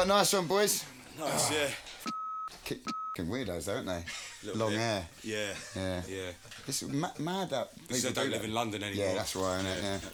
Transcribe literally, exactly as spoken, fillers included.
right, nice one, boys. Nice, yeah. Kick fucking weirdos, though, aren't they? Little Long bit. hair. Yeah. Yeah. Yeah. It's ma- mad that Because people I don't do live that. in London anymore. Yeah, that's why, innit? Yeah.